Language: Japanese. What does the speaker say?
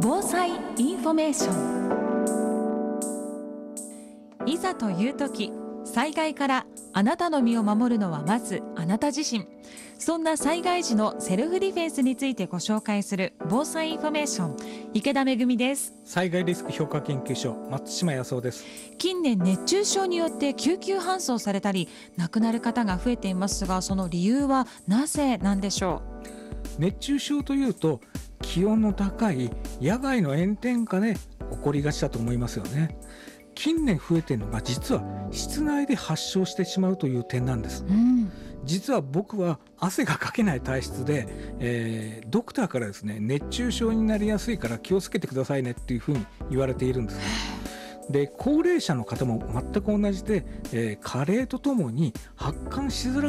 防災インフォメーション。いざという時、災害からあなたの身を守るのはまずあなた自身。そんな災害時のセルフディフェンスについてご紹介する防災インフォメーション、池田めぐみです。 災害リスク評価研究所、松島康夫です。 近年熱中症によって救急搬送されたり亡くなる方が増えていますが、その理由はなぜなんでしょう。熱中症というと気温の高い野外の炎天下で起こりがちだと思いますよね。近年増えているのが実は室内で発症してしまうという点なんです。実は僕は汗がかけない体質で、ドクターからですね、熱中症になりやすいから気をつけてくださいねっていうふうに言われているんです。で、高齢者の方も全く同じで、加齢とともに発汗しづら